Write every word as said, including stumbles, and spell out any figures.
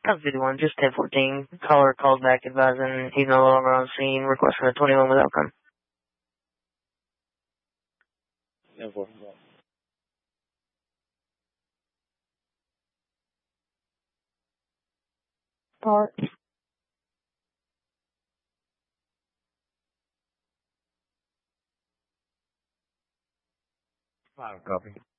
Cops fifty-one, just ten fourteen. Caller calls back advising he's no longer on scene, requesting a twenty-one with outcome. ten four. Part. Five copy.